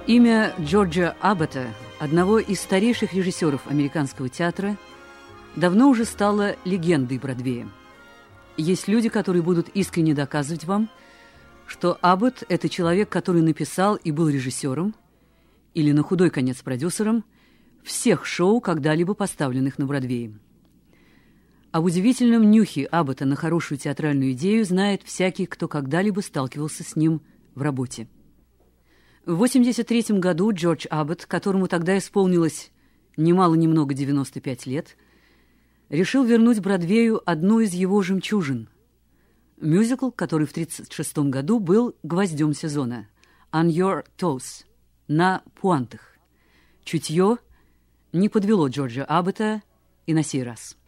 Имя Джорджа Аббота, одного из старейших режиссеров американского театра, давно уже стало легендой Бродвея. Есть люди, которые будут искренне доказывать вам, что Аббот – это человек, который написал и был режиссером, или на худой конец продюсером, всех шоу, когда-либо поставленных на Бродвее. Об удивительном нюхе Аббота на хорошую театральную идею знает всякий, кто когда-либо сталкивался с ним в работе. В 1983 году Джордж Аббот, которому тогда исполнилось немало-немного 95 лет, решил вернуть Бродвею одну из его жемчужин – мюзикл, который в 1936 году был гвоздем сезона «On Your Toes» – «На пуантах». Чутье не подвело Джорджа Аббота и на сей раз.